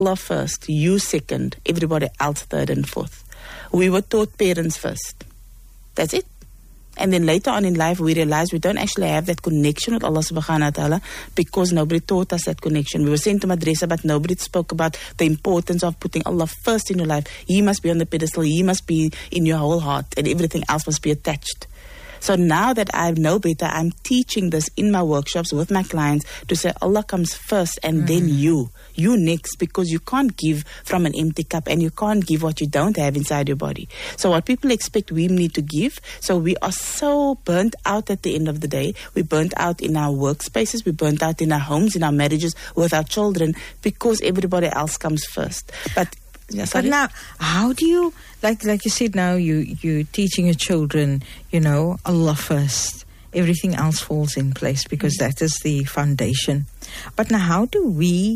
Allah first, you second, everybody else third and fourth. We were taught parents first. That's it. And then later on in life, we realized we don't actually have that connection with Allah subhanahu wa ta'ala because nobody taught us that connection. We were sent to madrasa, but nobody spoke about the importance of putting Allah first in your life. He must be on the pedestal. He must be in your whole heart, and everything else must be attached. So now that I know better, I'm teaching this in my workshops with my clients to say Allah comes first and then you next, because you can't give from an empty cup and you can't give what you don't have inside your body. So what people expect, we need to give. So we are so burnt out at the end of the day. We're burnt out in our workspaces. We're burnt out in our homes, in our marriages, with our children, because everybody else comes first. But now, how do you, like you said, now you're teaching your children, Allah first. Everything else falls in place because that is the foundation. But now, how do we,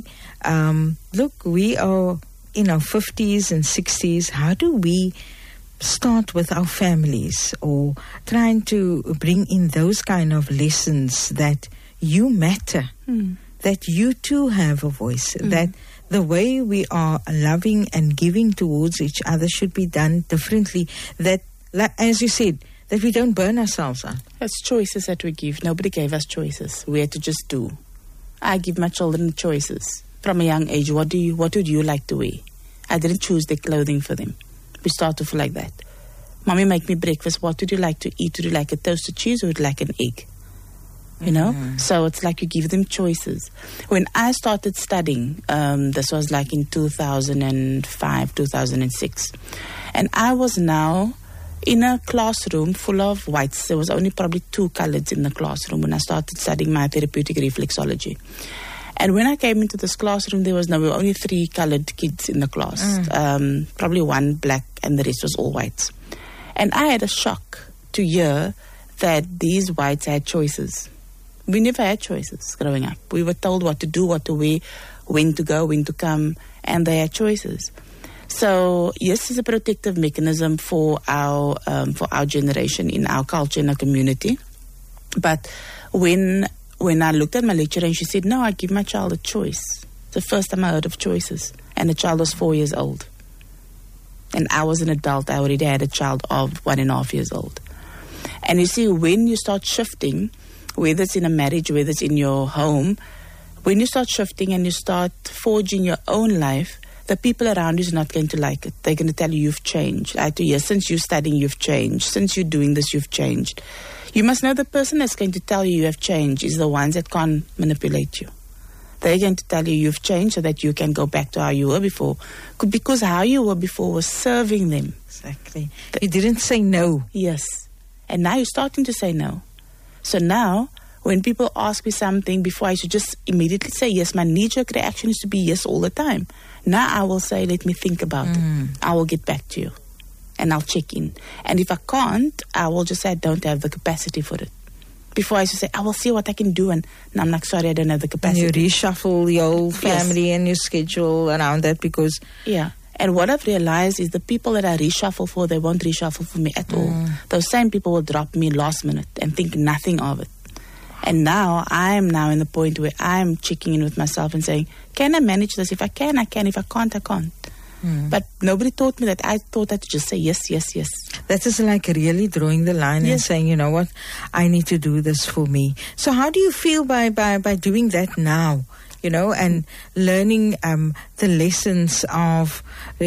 we are in our 50s and 60s. How do we start with our families or trying to bring in those kind of lessons that you matter, that you too have a voice, that the way we are loving and giving towards each other should be done differently, that, as you said, that we don't burn ourselves out. It's choices that we give. Nobody gave us choices. We had to just do. I give my children choices. From a young age, what would you like to wear? I didn't choose their clothing for them. We start off like that. Mommy, make me breakfast. What would you like to eat? Would you like a toasted cheese or would you like an egg? So it's like you give them choices. When I started studying, this was like in 2005, 2006. And I was now in a classroom full of whites. There was only probably 2 coloreds in the classroom when I started studying my therapeutic reflexology. And when I came into this classroom, there were only 3 colored kids in the class. Probably 1 black and the rest was all whites. And I had a shock to hear that these whites had choices. We never had choices growing up. We were told what to do, what to wear, when to go, when to come, and they had choices. So yes, it's a protective mechanism for our generation, in our culture, in our community. But when I looked at my lecturer and she said, "No, I give my child a choice." The first time I heard of choices, and the child was 4 years old, and I was an adult. I already had a child of 1.5 years old. And you see, when you start shifting, whether it's in a marriage, whether it's in your home, when you start shifting and you start forging your own life, the people around you is not going to like it. They're going to tell you you've changed. I to you, since you're studying, you've changed. Since you're doing this, you've changed. You must know the person that's going to tell you have changed is the ones that can't manipulate you. They're going to tell you you've changed so that you can go back to how you were before. Because how you were before was serving them. Exactly. You didn't say no. Yes. And now you're starting to say no. So now, when people ask me something, before I should just immediately say yes, my knee-jerk reaction is to be yes all the time. Now I will say, let me think about it. I will get back to you. And I'll check in. And if I can't, I will just say I don't have the capacity for it. Before I used to say, I will see what I can do. And I'm like, sorry, I don't have the capacity. And you reshuffle your whole family and your schedule around that because... Yeah. And what I've realized is the people that I reshuffle for, they won't reshuffle for me at all. Those same people will drop me last minute and think nothing of it. And now, I'm now in the point where I'm checking in with myself and saying, can I manage this? If I can, I can. If I can't, I can't. But nobody taught me that. I thought I to just say yes, yes, yes. That is like really drawing the line and saying, you know what, I need to do this for me. So how do you feel by doing that now? And learning the lessons of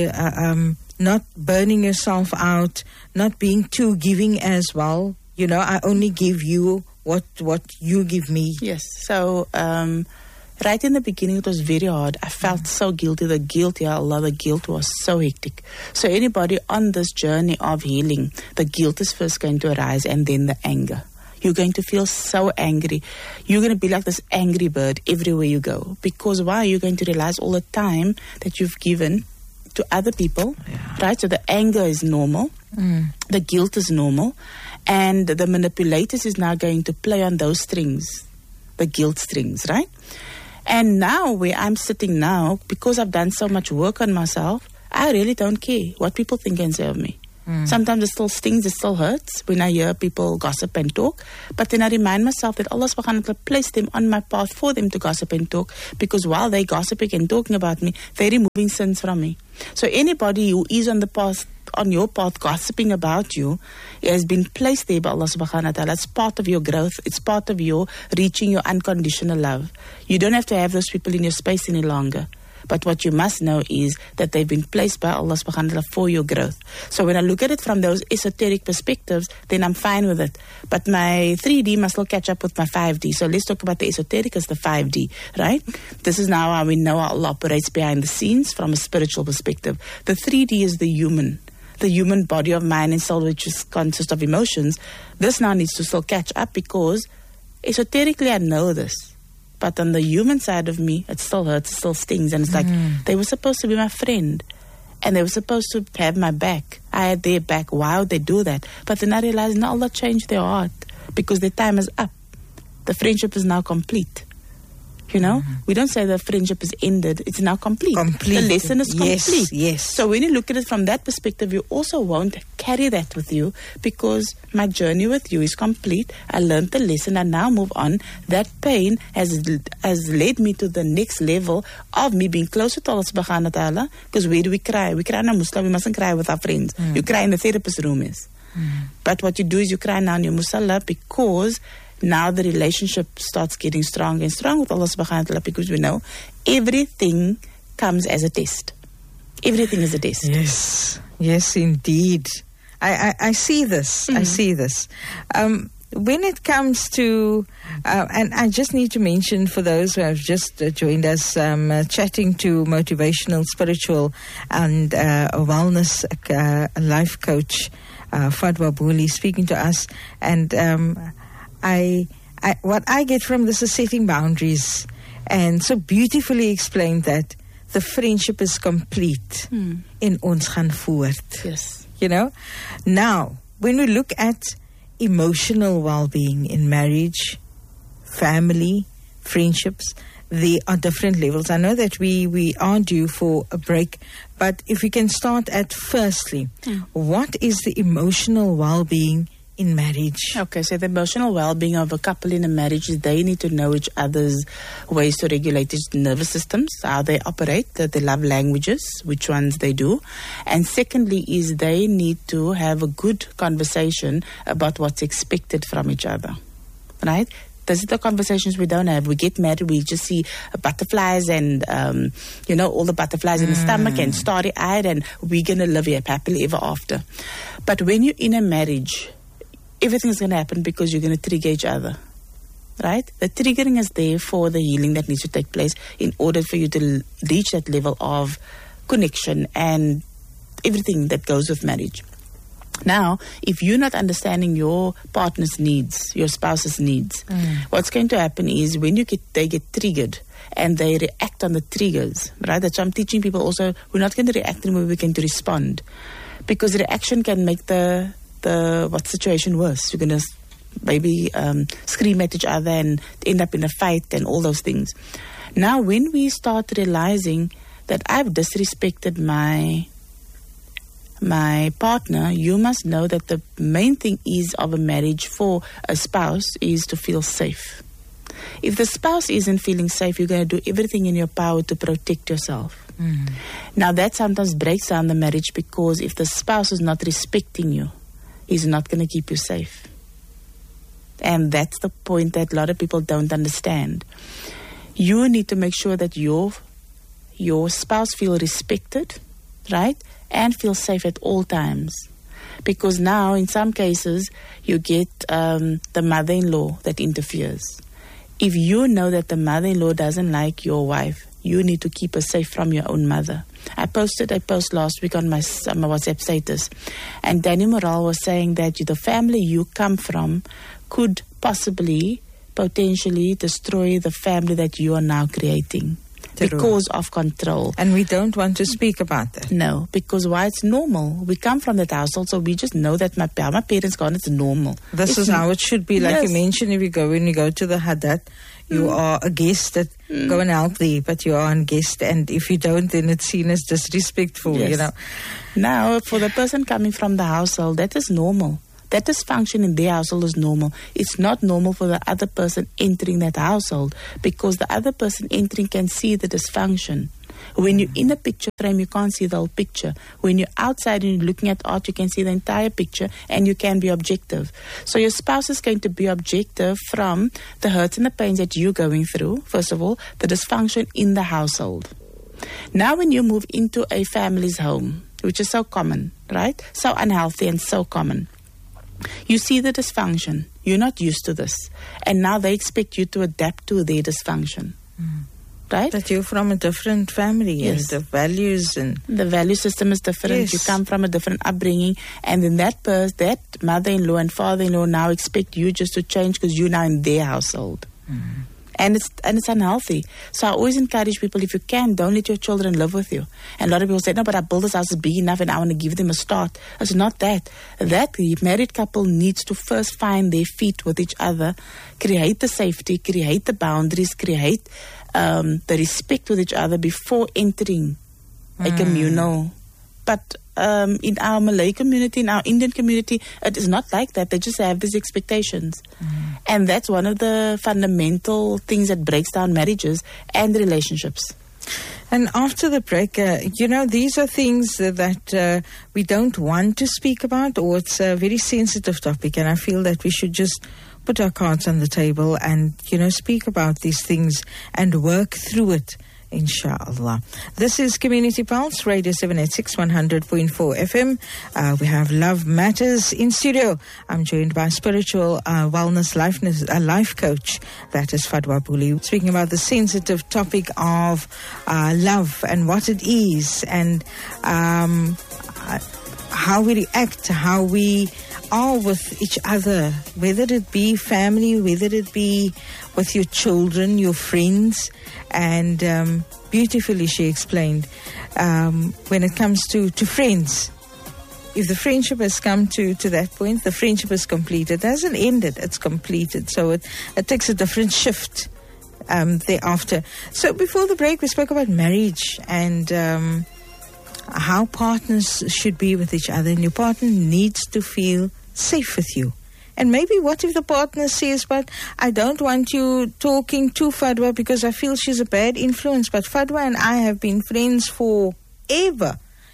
not burning yourself out, not being too giving as well. I only give you what you give me. Yes. So right in the beginning, it was very hard. I felt so guilty. The guilt, ya Allah, the guilt was so hectic. So anybody on this journey of healing, the guilt is first going to arise and then the anger. You're going to feel so angry. You're going to be like this angry bird everywhere you go. Because why? You're going to realize all the time that you've given to other people, right? So the anger is normal. The guilt is normal. And the manipulators is now going to play on those strings, the guilt strings, right? And now where I'm sitting now, because I've done so much work on myself, I really don't care what people think and say of me. Sometimes it still stings, it still hurts when I hear people gossip and talk. But then I remind myself that Allah subhanahu wa ta'ala placed them on my path for them to gossip and talk, because while they gossiping and talking about me, they're removing sins from me. So anybody who is on the path, on your path, gossiping about you, has been placed there by Allah subhanahu wa ta'ala. It's part of your growth. It's part of your reaching your unconditional love. You don't have to have those people in your space any longer. But what you must know is that they've been placed by Allah subhanahu wa ta'ala for your growth. So when I look at it from those esoteric perspectives, then I'm fine with it. But my 3D must still catch up with my 5D. So let's talk about the esoteric as the 5D, right? This is now how we know how Allah operates behind the scenes from a spiritual perspective. The 3D is the human body of mind and soul, which consists of emotions. This now needs to still catch up, because esoterically I know this. But on the human side of me, it still hurts, it still stings. And it's like, they were supposed to be my friend. And they were supposed to have my back. I had their back. Why would they do that? But then I realized, no, Allah changed their heart, because their time is up. The friendship is now complete. You know, we don't say the friendship is ended. It's now complete. The lesson is complete. Yes. So when you look at it from that perspective, you also won't carry that with you, because my journey with you is complete. I learned the lesson. I now move on. That pain has led me to the next level of me being closer to Allah subhanahu wa ta'ala. Because where do we cry? We cry in a Muslim. We mustn't cry with our friends. You cry in the therapist room. But what you do is you cry now in your musalla, because now the relationship starts getting stronger and stronger with Allah subhanahu wa ta'ala, because we know everything comes as a test. Everything is a test. Yes, indeed. I see this. I see this. When it comes to, and I just need to mention for those who have just joined us, chatting to motivational, spiritual and wellness life coach, Fadwa Booley, speaking to us. And what I get from this is setting boundaries, and so beautifully explained that the friendship is complete in ons gaan voort. Yes. You know? Now, when we look at emotional well-being in marriage, family, friendships, there are different levels. I know that we are due for a break, but if we can start at firstly, what is the emotional well-being in marriage? Okay, so the emotional well-being of a couple in a marriage is they need to know each other's ways to regulate their nervous systems, how they operate, their love languages, which ones they do. And secondly is they need to have a good conversation about what's expected from each other, right? Those are the conversations we don't have. We get married, we just see butterflies and, all the butterflies in the stomach and starry-eyed, and we're going to live here happily ever after. But when you're in a marriage, everything is going to happen because you're going to trigger each other, right? The triggering is there for the healing that needs to take place in order for you to reach that level of connection and everything that goes with marriage. Now, if you're not understanding your partner's needs, your spouse's needs, what's going to happen is when they get triggered and they react on the triggers, right? That's why I'm teaching people also, we're not going to react anymore, we're going to respond. Because reaction can make the situation worse. You're going to maybe scream at each other and end up in a fight and all those things. Now, when we start realizing that I've disrespected my partner, you must know that the main thing is of a marriage for a spouse is to feel safe. If the spouse isn't feeling safe, you're going to do everything in your power to protect yourself. Now, that sometimes breaks down the marriage, because if the spouse is not respecting you, he's not going to keep you safe. And that's the point that a lot of people don't understand. You need to make sure that your spouse feels respected, right? And feel safe at all times. Because now, in some cases, you get the mother-in-law that interferes. If you know that the mother-in-law doesn't like your wife, you need to keep her safe from your own mother. I posted a post last week on my WhatsApp status, and Danny Morale was saying that the family you come from could potentially destroy the family that you are now creating. because of control. And we don't want to speak about that. No, because why? It's normal. We come from that household, so we just know that my parents gone, it's normal. This is how it should be. Like Yes. you mentioned, when you go to the Hadat, you are a guest that go and help there, but you are a guest, and if you don't, then it's seen as disrespectful, Yes. you know. Now, for the person coming from the household, that is normal. That dysfunction in their household is normal. It's not normal for the other person entering that household, because the other person entering can see the dysfunction. When you're in a picture frame, you can't see the whole picture. When you're outside and you're looking at art, you can see the entire picture and you can be objective. So your spouse is going to be objective from the hurts and the pains that you're going through, first of all, the dysfunction in the household. Now when you move into a family's home, which is so common, right? So unhealthy and so common. You see the dysfunction. You're not used to this. And now they expect you to adapt to their dysfunction. Right? That you're from a different family, Yes. and the values and... The value system is different. Yes. You come from a different upbringing. And then that mother-in-law and father-in-law now expect you just to change because you're now in their household. And it's unhealthy. So I always encourage people, if you can, don't let your children live with you. And a lot of people say, no, but I built this house is big enough and I want to give them a start. I said, not that. That married couple needs to first find their feet with each other, create the safety, create the boundaries, create the respect with each other before entering a communal. But in our Malay community, in our Indian community, it is not like that. They just have these expectations. And that's one of the fundamental things that breaks down marriages and relationships. And after the break, these are things that we don't want to speak about, or it's a very sensitive topic, and I feel that we should just put our cards on the table and, speak about these things and work through it, inshallah. This is Community Pulse, Radio 786 100.4 FM. We have Love Matters in studio. I'm joined by spiritual wellness life coach, that is Fadwa Buli, speaking about the sensitive topic of love and what it is, and how we react, how we are with each other, whether it be family, whether it be with your children, your friends. And beautifully she explained, when it comes to friends, if the friendship has come to that point, the friendship is completed. It hasn't ended, it's completed. So it takes a different shift thereafter. So before the break, we spoke about marriage and how partners should be with each other, and your partner needs to feel safe with you. And maybe what if the partner says, but I don't want you talking to Fadwa because I feel she's a bad influence, but Fadwa and I have been friends forever.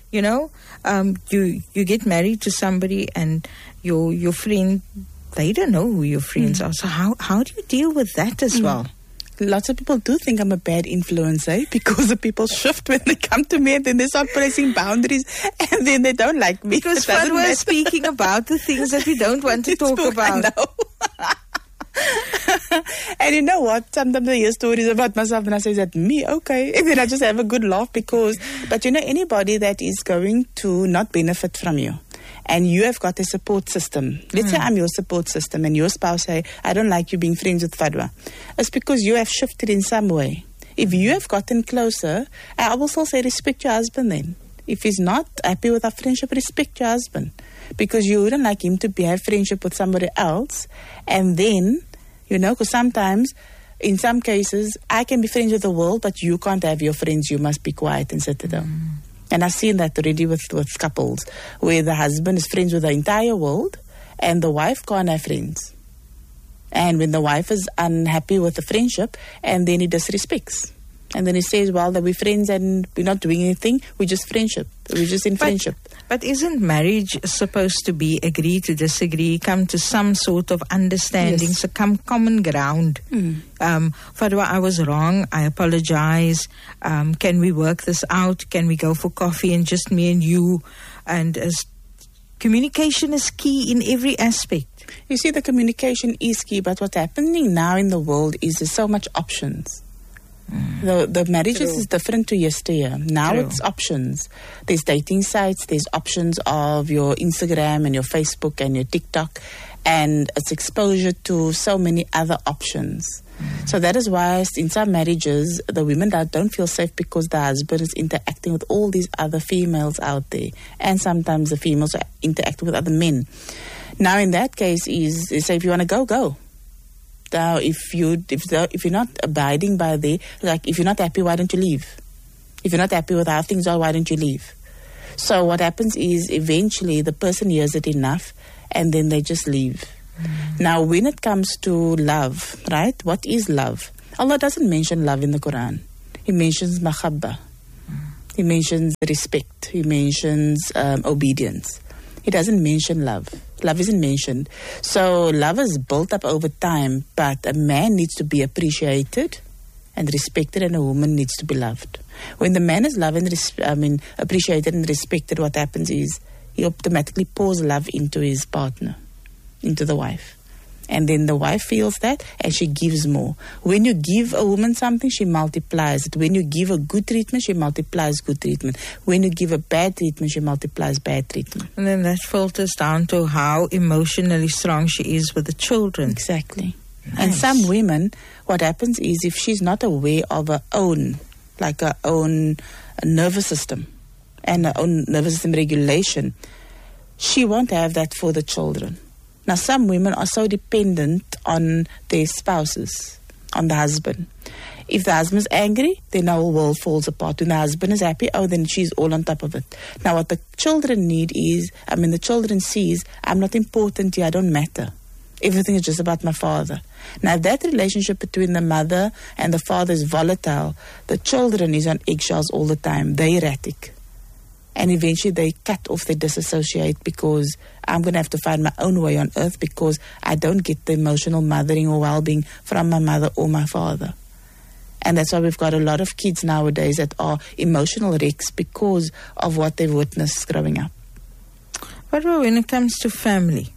You get married to somebody and your friend, they don't know who your friends are. So how do you deal with that as well? Lots of people do think I'm a bad influence, because the people shift when they come to me and then they start placing boundaries and then they don't like me. Because Fadwa is speaking about the things that we don't want to talk about. I know. And you know what? Sometimes I hear stories about myself and I say, that me? Okay. And then I just have a good laugh but anybody that is going to not benefit from you, and you have got a support system. Let's say I'm your support system and your spouse say, I don't like you being friends with Fadwa. It's because you have shifted in some way. If you have gotten closer, I will still say respect your husband then. If he's not happy with our friendship, respect your husband. Because you wouldn't like him to have friendship with somebody else. And then, because sometimes, in some cases, I can be friends with the world, but you can't have your friends. You must be quiet and sit down. And I've seen that already with couples where the husband is friends with the entire world and the wife can't have friends. And when the wife is unhappy with the friendship, and then he disrespects. And then he says, well, that we're friends and we're not doing anything. We're just friendship. We're just in friendship. But isn't marriage supposed to be agree to disagree, come to some sort of understanding, Yes. so come common ground? Fadwa, I was wrong. I apologize. Can we work this out? Can we go for coffee and just me and you? And communication is key in every aspect. You see, the communication is key, but what's happening now in the world is there's so much options. The marriages is different to yesteryear. Now it's options. There's dating sites, there's options of your Instagram and your Facebook and your TikTok, and it's exposure to so many other options. So that is why in some marriages, the women don't feel safe because the husband is interacting with all these other females out there. And sometimes the females are interacting with other men. Now, in that case, they say, if you want to go, go. Now, if you're not abiding by if you're not happy, why don't you leave? If you're not happy with how things are, why don't you leave? So what happens is eventually the person hears it enough and then they just leave. Now, when it comes to love, right? What is love? Allah doesn't mention love in the Quran. He mentions mahabba. He mentions respect. He mentions obedience. He doesn't mention love. Love isn't mentioned. So love is built up over time, but a man needs to be appreciated and respected, and a woman needs to be loved. When the man is loved and appreciated and respected, what happens is he automatically pours love into his partner, into the wife. And then the wife feels that and she gives more. When you give a woman something, she multiplies it. When you give a good treatment, she multiplies good treatment. When you give a bad treatment, she multiplies bad treatment. And then that filters down to how emotionally strong she is with the children. Exactly. Nice. And some women, what happens is if she's not aware of her own nervous system and her own nervous system regulation, she won't have that for the children. Now, some women are so dependent on their spouses, on the husband. If the husband is angry, then our world falls apart. When the husband is happy, then she's all on top of it. Now, what the children need is, the children sees, I'm not important here, I don't matter. Everything is just about my father. Now, if that relationship between the mother and the father is volatile, the children is on eggshells all the time. They're erratic. And eventually they cut off, they disassociate because I'm going to have to find my own way on earth because I don't get the emotional mothering or well-being from my mother or my father. And that's why we've got a lot of kids nowadays that are emotional wrecks because of what they've witnessed growing up. But when it comes to family,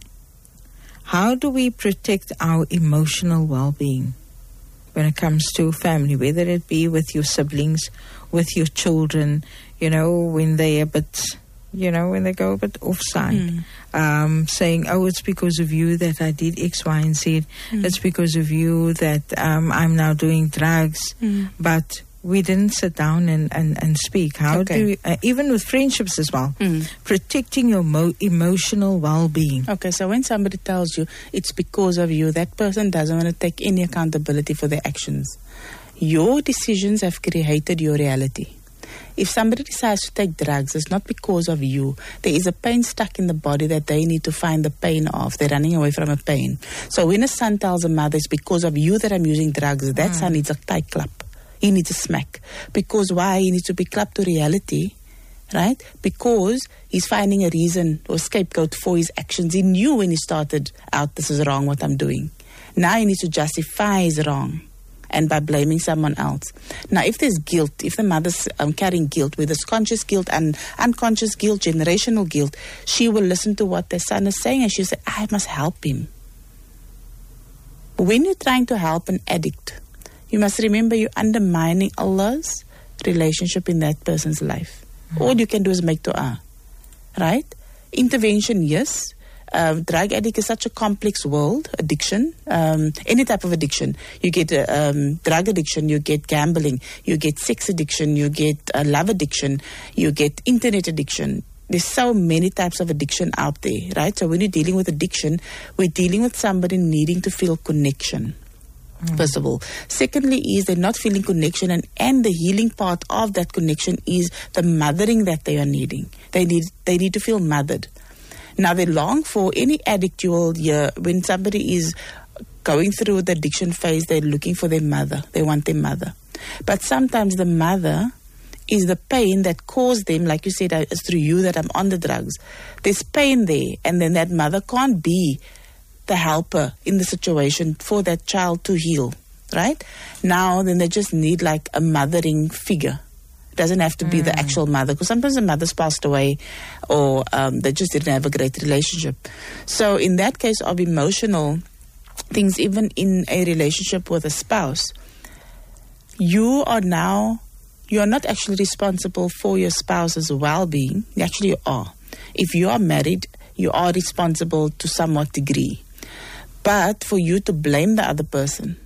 how do we protect our emotional well-being when it comes to family, whether it be with your siblings, with your children, when they when they go a bit offside, saying, it's because of you that I did X, Y, and Z. It's because of you that I'm now doing drugs. But we didn't sit down and speak. How do we, even with friendships as well, protecting your emotional well-being? Okay, so when somebody tells you it's because of you, that person doesn't want to take any accountability for their actions. Your decisions have created your reality. If somebody decides to take drugs, it's not because of you. There is a pain stuck in the body that they need to find the pain of. They're running away from a pain. So when a son tells a mother, it's because of you that I'm using drugs, that son needs a tight clap. He needs a smack. Because why? He needs to be clapped to reality, right? Because he's finding a reason or scapegoat for his actions. He knew when he started out, this is wrong what I'm doing. Now he needs to justify his wrong. And by blaming someone else. Now, if there's guilt, if the mother's carrying guilt, whether it's conscious guilt and unconscious guilt, generational guilt, she will listen to what the son is saying and she'll say, I must help him. When you're trying to help an addict, you must remember you're undermining Allah's relationship in that person's life. All you can do is make dua, right? Intervention, yes. Drug addict is such a complex world. Addiction, any type of addiction. You get drug addiction, you get gambling, you get sex addiction, you get love addiction, you get internet addiction. There's so many types of addiction out there, right? So when you're dealing with addiction, we're dealing with somebody needing to feel connection. First of all. Secondly is they're not feeling connection and the healing part of that connection is the mothering that they are needing. They need to feel mothered. Now, they long for any addict you will hear when somebody is going through the addiction phase, they're looking for their mother. They want their mother. But sometimes the mother is the pain that caused them, like you said, it's through you that I'm on the drugs. There's pain there, and then that mother can't be the helper in the situation for that child to heal, right? Now, then they just need like a mothering figure. Doesn't have to be the actual mother, because sometimes the mother's passed away or they just didn't have a great relationship. So in that case of emotional things, even in a relationship with a spouse, you are not actually responsible for your spouse's well-being. Actually, you are. If you are married, you are responsible to somewhat degree. But for you to blame the other person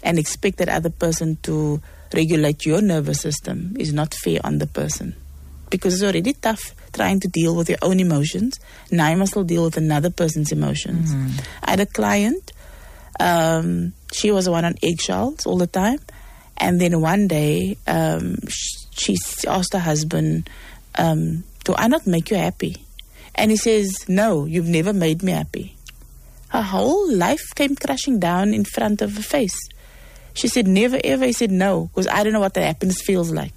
and expect that other person to regulate your nervous system is not fair on the person. Because it's already tough trying to deal with your own emotions. Now you must still deal with another person's emotions. I had a client, she was the one on eggshells all the time. And then one day, she asked her husband, do I not make you happy? And he says, no, you've never made me happy. Her whole life came crashing down in front of her face. She said, never ever. He said, no, because I don't know what the happiness feels like.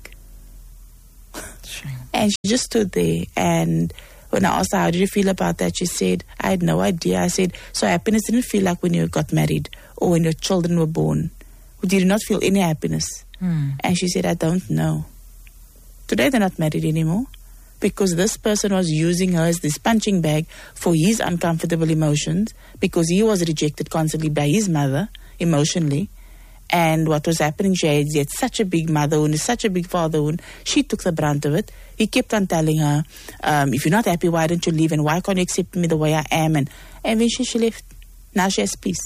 And she just stood there. And when I asked her, how did you feel about that? She said, I had no idea. I said, so happiness didn't feel like when you got married or when your children were born? Did you not feel any happiness? And she said, I don't know. Today they're not married anymore because this person was using her as this punching bag for his uncomfortable emotions because he was rejected constantly by his mother emotionally. And what was happening, she had such a big mother wound, such a big father wound. She took the brunt of it. He kept on telling her, if you're not happy, why don't you leave? And why can't you accept me the way I am? And eventually she left. Now she has peace.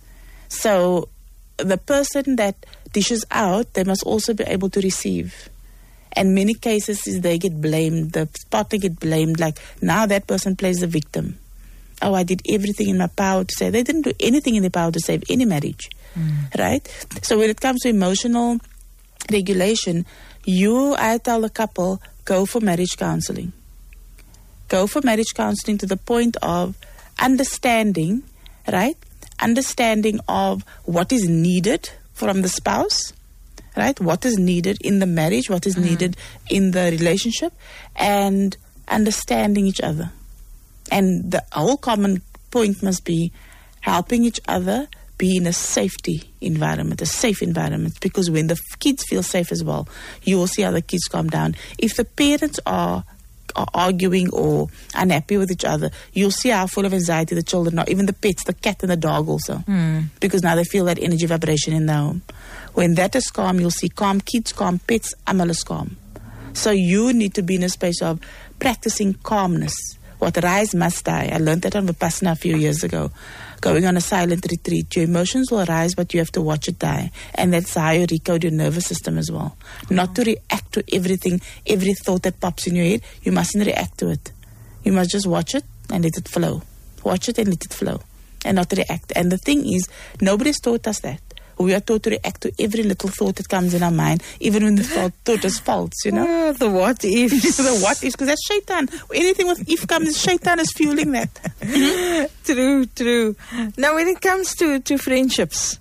So the person that dishes out, they must also be able to receive. And many cases is they get blamed, the partner get blamed, like now that person plays the victim. Oh, I did everything in my power to save. They didn't do anything in their power to save any marriage, right? So when it comes to emotional regulation, I tell the couple, go for marriage counseling. Go for marriage counseling to the point of understanding, right? Understanding of what is needed from the spouse, right? What is needed in the marriage, what is needed in the relationship, and understanding each other. And the whole common point must be helping each other be in a safety environment, a safe environment, because when the kids feel safe as well, you will see how the kids calm down. If the parents are arguing or unhappy with each other, you'll see how full of anxiety the children are, even the pets, the cat and the dog also, because now they feel that energy vibration in the home. When that is calm, you'll see calm kids, calm pets, amal is calm. So you need to be in a space of practicing calmness. What rise must die. I learned that on Vipassana a few years ago. Going on a silent retreat, your emotions will rise, but you have to watch it die. And that's how you recode your nervous system as well. Not to react to everything, every thought that pops in your head. You mustn't react to it. You must just watch it and let it flow. Watch it and let it flow. And not react. And the thing is, nobody's taught us that. We are taught to react to every little thought that comes in our mind, even when the thought is false, you know? The what ifs. The what ifs, because that's shaitan. Anything with if comes, shaitan is fueling that. True. Now, when it comes to friendships,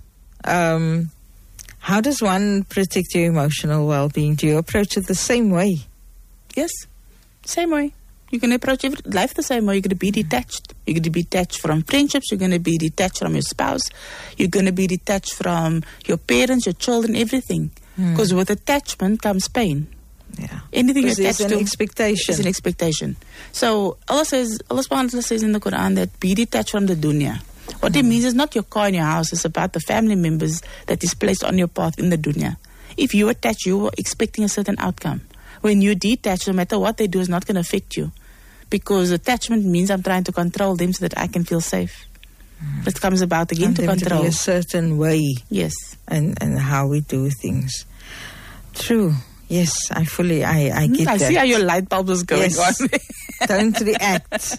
how does one protect your emotional well-being? Do you approach it the same way? Yes, same way. You're going to approach life the same way. You're going to be detached. You're going to be detached from friendships. You're going to be detached from your spouse. You're going to be detached from your parents, your children, everything. Because with attachment comes pain. Yeah. Anything you're attached to is an expectation. Is an expectation. So Allah says in the Quran that be detached from the dunya. What it means is not your car and your house. It's about the family members that is placed on your path in the dunya. If you attach, you are expecting a certain outcome. When you detach, no matter what they do, is not going to affect you. Because attachment means I'm trying to control them so that I can feel safe. It comes about again to control. To be a certain way. Yes. And how we do things. True. Yes, I get that. I see how your light bulb is going on. Don't react.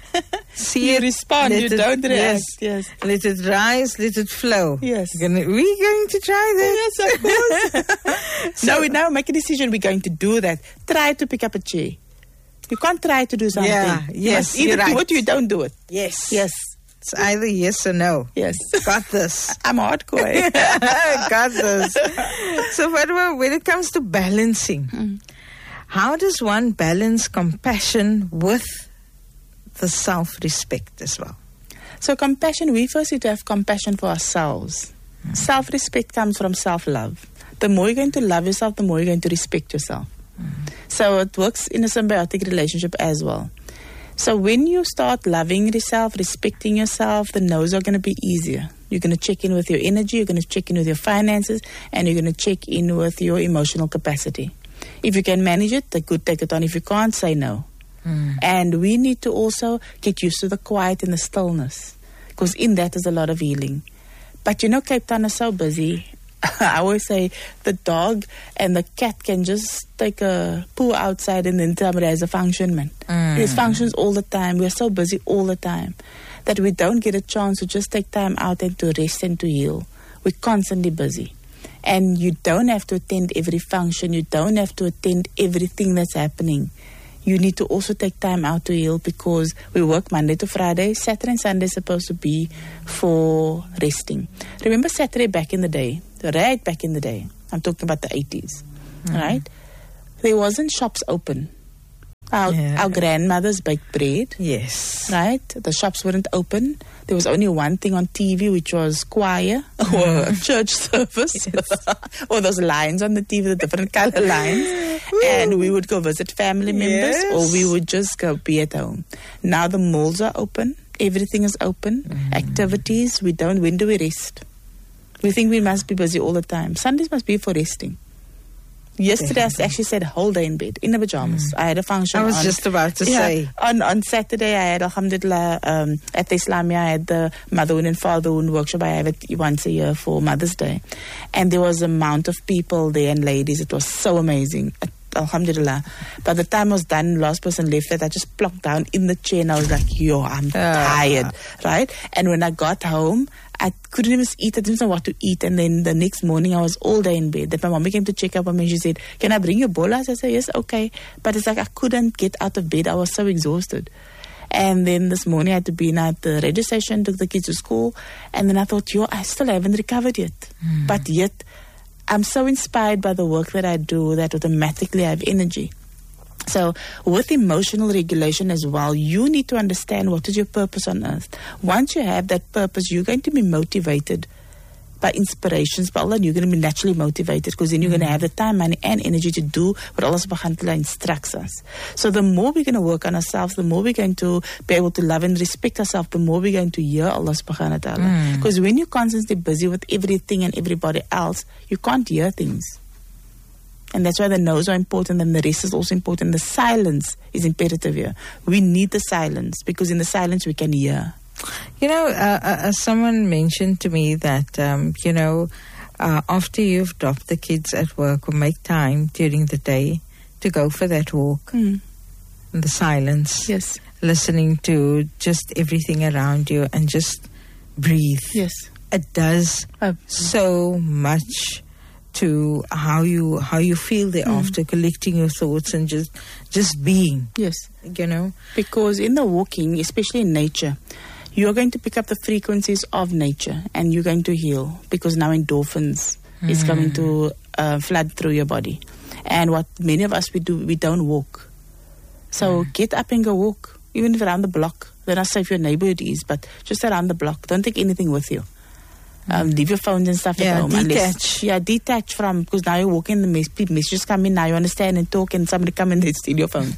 See you respond, you don't react. Yes. Let it rise, let it flow. Yes. We're going to try that? Yes, of course. No, make a decision. We're going to do that. Try to pick up a chair. You can't try to do something. Yeah, yes, either do it or you don't do it. Yes. Yes. It's either yes or no. Yes. Got this. I'm hardcore. Got this. So, Fatima, when it comes to balancing, how does one balance compassion with the self-respect as well? So compassion, we first need to have compassion for ourselves. Self-respect comes from self-love. The more you're going to love yourself, the more you're going to respect yourself. So it works in a symbiotic relationship as well. So when you start loving yourself, respecting yourself, the no's are going to be easier. You're going to check in with your energy, you're going to check in with your finances, and you're going to check in with your emotional capacity. If you can manage it, good, take it on. If you can't, say no. And we need to also get used to the quiet and the stillness, because in that is a lot of healing. But Cape Town is so busy, I always say the dog and the cat can just take a poo outside and then tell me there's a function, man. There's functions all the time. We're so busy all the time that we don't get a chance to just take time out and to rest and to heal. We're constantly busy. And you don't have to attend every function. You don't have to attend everything that's happening. You need to also take time out to heal, because we work Monday to Friday. Saturday and Sunday is supposed to be for resting. Remember Saturday back in the day, right back in the day, I'm talking about the 80s, right? There wasn't shops open. Our grandmothers baked bread. Yes. Right? The shops weren't open. There was only one thing on TV, which was choir or church service. Or those lines on the TV, the different color lines. And we would go visit family members, or we would just go be at home. Now the malls are open. Everything is open. Activities. When do we rest? We think we must be busy all the time. Sundays must be for resting. Yesterday, I actually said a whole day in bed, in the pajamas. I had a function. I was just about to say. On Saturday, I had, alhamdulillah, at the Islamia, I had the motherhood and fatherhood workshop. I have it once a year for Mother's Day. And there was a amount of people there and ladies. It was so amazing. Alhamdulillah. By the time I was done, last person left, that I just plopped down in the chair and I was like, I'm tired, right? And when I got home, I couldn't even eat. I didn't know what to eat. And then the next morning, I was all day in bed. That my mommy came to check up on me. She said, "Can I bring you bolas?" I said, "Yes, okay." But it's like I couldn't get out of bed. I was so exhausted. And then this morning, I had to be at the radio station, took the kids to school. And then I thought, I still haven't recovered yet. But yet, I'm so inspired by the work that I do that automatically I have energy. So with emotional regulation as well, you need to understand what is your purpose on earth. Once you have that purpose, you're going to be motivated by inspirations by Allah. You're going to be naturally motivated, because then you're going to have the time, money and energy to do what Allah subhanahu wa ta'ala instructs us. So the more we're going to work on ourselves, the more we're going to be able to love and respect ourselves, the more we're going to hear Allah subhanahu wa ta'ala. Because when you're constantly busy with everything and everybody else, you can't hear things. And that's why the no's are important, and the rest is also important. The silence is imperative here. We need the silence, because in the silence we can hear. Someone mentioned to me that, after you've dropped the kids at work, or make time during the day to go for that walk, in the silence, listening to just everything around you and just breathe. Yes. It does so much to how you feel thereafter, collecting your thoughts and just being. Yes. Because in the walking, especially in nature, you're going to pick up the frequencies of nature and you're going to heal, because now endorphins is coming to flood through your body. And what many of us we do, we don't walk. So get up and go walk, even if around the block. Then I say if your neighborhood is, but just around the block. Don't take anything with you. Leave your phones and stuff at home. Detach. Detach from, because now you're walking, the messages come in, now you understand and talk, and somebody come and they steal your phone.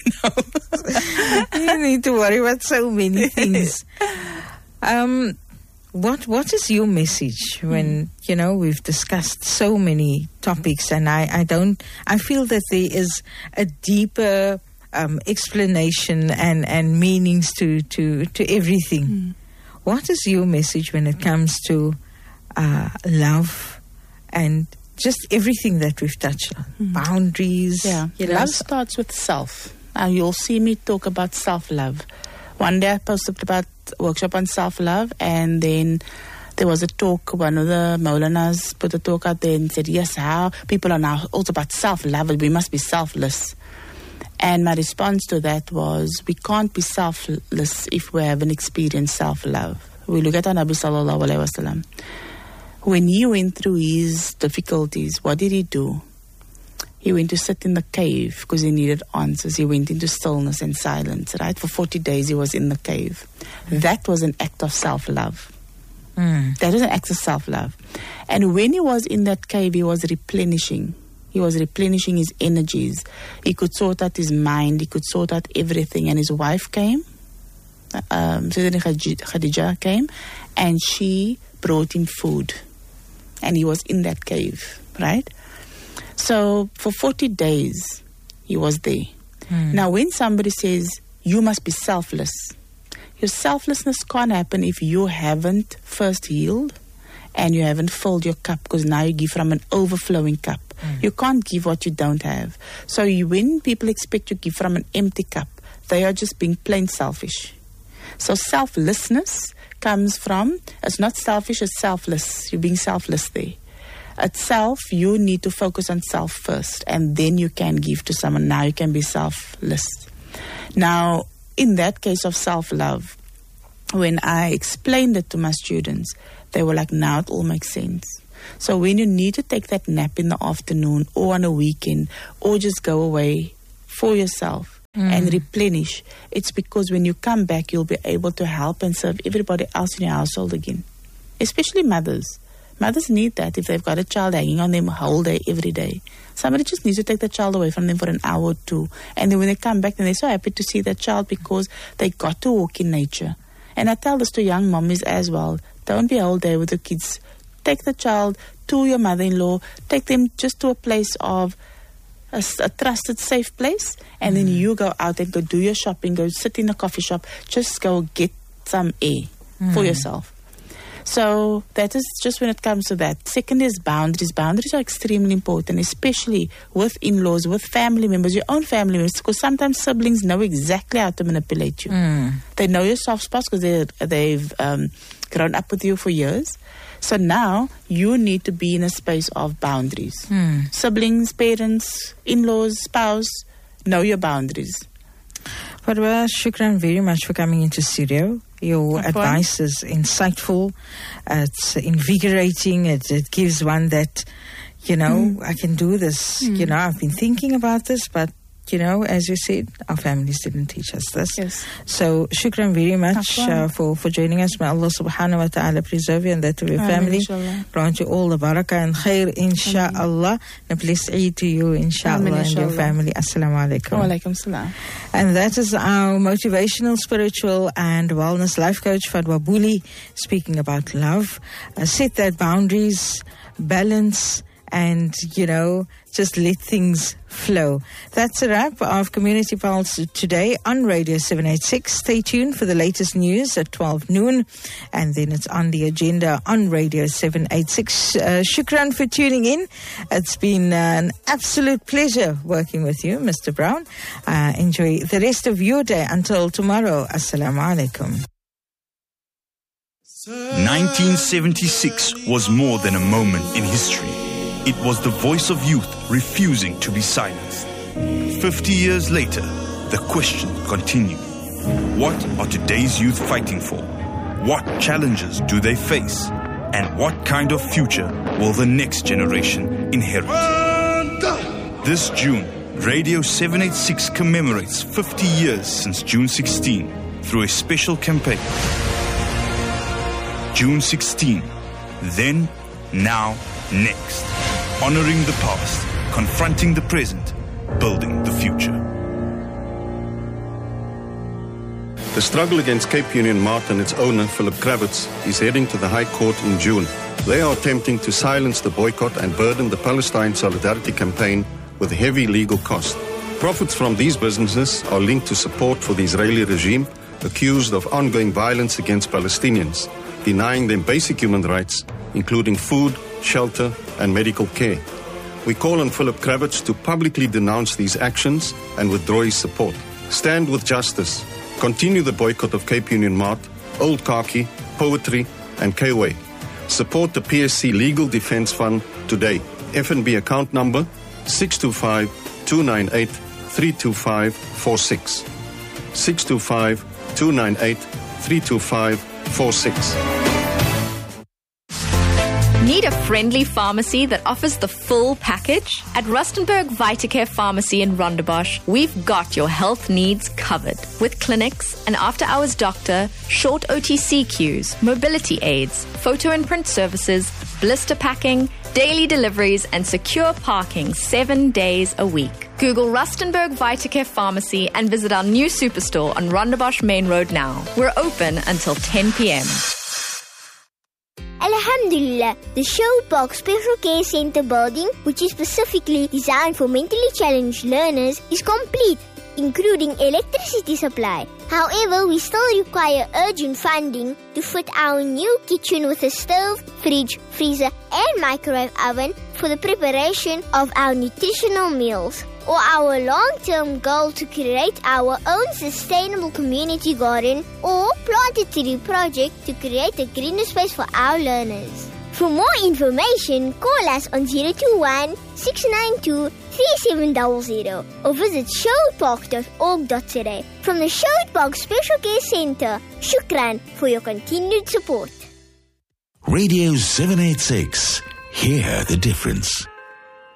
You need to worry about so many things. What is your message when, we've discussed so many topics, and I feel that there is a deeper explanation and meanings to everything. What is your message when it comes to love and just everything that we've touched on? Boundaries. Yeah. Love starts with self. You'll see me talk about self-love. One day I posted about a workshop on self-love, and then there was a talk. One of the Maulanas put a talk out there and said, yes, how people are now also about self-love. We must be selfless. And my response to that was, we can't be selfless if we haven't experienced self-love. We look at our Nabi sallallahu alayhi wa sallam. When he went through his difficulties, what did he do? He went to sit in the cave because he needed answers. He went into stillness and silence, right? For 40 days he was in the cave. That was an act of self-love. That was an act of self-love. And when he was in that cave, he was replenishing. He was replenishing his energies. He could sort out his mind. He could sort out everything. And his wife came, Khadija came, and she brought him food. And he was in that cave, right? So for 40 days, he was there. Now, when somebody says, you must be selfless, your selflessness can't happen if you haven't first healed and you haven't filled your cup, because now you give from an overflowing cup. You can't give what you don't have. So when people expect you to give from an empty cup, they are just being plain selfish. So selflessness comes from, it's not selfish, it's selfless. You're being selfless there. At self, you need to focus on self first, and then you can give to someone. Now you can be selfless. Now, in that case of self-love, when I explained it to my students, they were like, now it all makes sense. So when you need to take that nap in the afternoon or on a weekend, or just go away for yourself and replenish, it's because when you come back, you'll be able to help and serve everybody else in your household again, especially mothers. Mothers need that if they've got a child hanging on them a whole day, every day. Somebody just needs to take the child away from them for an hour or two. And then when they come back, then they're so happy to see that child because they got to walk in nature. And I tell this to young mommies as well. Don't be a whole day with the kids. Take the child to your mother-in-law. Take them just to a place of a trusted, safe place. And then you go out and go do your shopping. Go sit in a coffee shop. Just go get some air for yourself. So that is just when it comes to that. Second is boundaries. Boundaries are extremely important, especially with in-laws, with family members, your own family members, because sometimes siblings know exactly how to manipulate you. They know your soft spots because they've grown up with you for years. So now you need to be in a space of boundaries. Siblings, parents, in-laws, spouse, know your boundaries. Farwa, shukran very much for coming into studio. Your advice is insightful, it's invigorating, it gives one that, I can do this. I've been thinking about this, but, as you said, our families didn't teach us this. Yes. So, shukran very much for joining us. May Allah subhanahu wa ta'ala preserve you and that of your family. Grant you all the barakah and khair, insha'Allah. And a blessed Eid to you, insha'Allah, and your family. Assalamu alaikum. Wa alaikum salam. And that is our motivational, spiritual and wellness life coach, Farwa Booley, speaking about love. Set that boundaries, balance, and, just let things flow. That's a wrap of Community Pulse today on Radio 786. Stay tuned for the latest news at 12 noon. And then it's on the agenda on Radio 786. Shukran for tuning in. It's been an absolute pleasure working with you, Mr. Brown. Enjoy the rest of your day. Until tomorrow. Assalamu alaikum. 1976 was more than a moment in history. It was the voice of youth refusing to be silenced. 50 years later, the question continues. What are today's youth fighting for? What challenges do they face? And what kind of future will the next generation inherit? This June, Radio 786 commemorates 50 years since June 16 through a special campaign. June 16, then, now, next. Honoring the past, confronting the present, building the future. The struggle against Cape Union Mart and its owner, Philip Kravitz, is heading to the High Court in June. They are attempting to silence the boycott and burden the Palestine Solidarity Campaign with heavy legal costs. Profits from these businesses are linked to support for the Israeli regime, accused of ongoing violence against Palestinians, denying them basic human rights, including food, shelter, and medical care. We call on Philip Kravitz to publicly denounce these actions and withdraw his support. Stand with justice. Continue the boycott of Cape Union Mart, Old Khaki, Poetry, and K-Way. Support the PSC Legal Defense Fund today. FNB account number 625-298-32546. 625-298-32546. Need a friendly pharmacy that offers the full package? At Rustenburg Vitacare Pharmacy in Rondebosch, we've got your health needs covered. With clinics, an after-hours doctor, short OTC queues, mobility aids, photo and print services, blister packing, daily deliveries, and secure parking 7 days a week. Google Rustenburg Vitacare Pharmacy and visit our new superstore on Rondebosch Main Road now. We're open until 10 p.m. Alhamdulillah, the Showbox Special Care Center building, which is specifically designed for mentally challenged learners, is complete. including electricity supply. However, we still require urgent funding to fit our new kitchen with a stove, fridge, freezer, and microwave oven for the preparation of our nutritional meals. Or our long-term goal to create our own sustainable community garden or plant a tree project to create a greener space for our learners. For more information, call us on 021-692-3700 or visit sherwoodpark.org.za. From the Sherwood Park Special Care Centre, shukran for your continued support. Radio 786. Hear the difference.